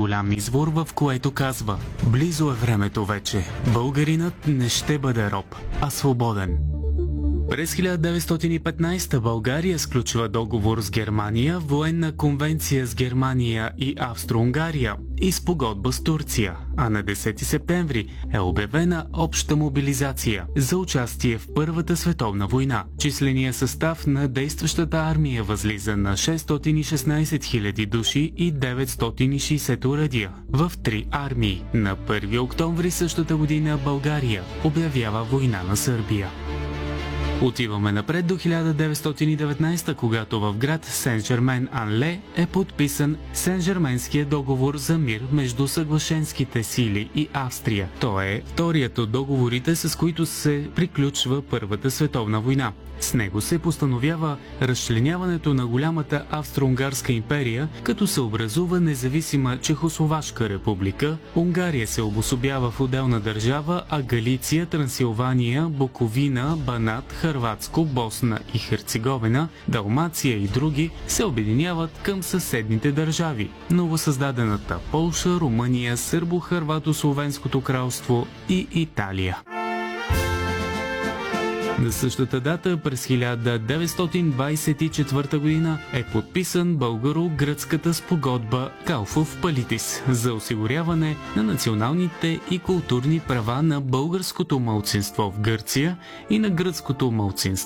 голям извор, в което казва: близо е времето вече. Българинът не ще бъде роб, а свободен. През 1915 България сключва договор с Германия, военна конвенция с Германия и Австро-Унгария и спогодба с Турция, а на 10 септември е обявена обща мобилизация за участие в Първата световна война. Численият състав на действащата армия възлиза на 616 000 души и 960 оръдия в 3 армии. На 1 октомври същата година България обявява война на Сърбия. Отиваме напред до 1919, когато в град Сен-Жермен-Ан-Ле е подписан Сен-Жерменския договор за мир между съглашенските сили и Австрия. Той е вторият от договорите, с които се приключва Първата световна война. С него се постановява разчленяването на голямата Австро-Унгарска империя, като се образува независима Чехословашка република, Унгария се обособява в отделна държава, а Галиция, Трансилвания, Буковина, Банат, Хърватско, Босна и Херцеговина, Далмация и други се обединяват към съседните държави – новосъздадената Полша, Румъния, Сърбо-Хървато-Словенското кралство и Италия. На същата дата, през 1924 година, е подписан българо-гръцката спогодба Калфов-Палитис за осигуряване на националните и културни права на българското малцинство в Гърция и на гръцкото малцинство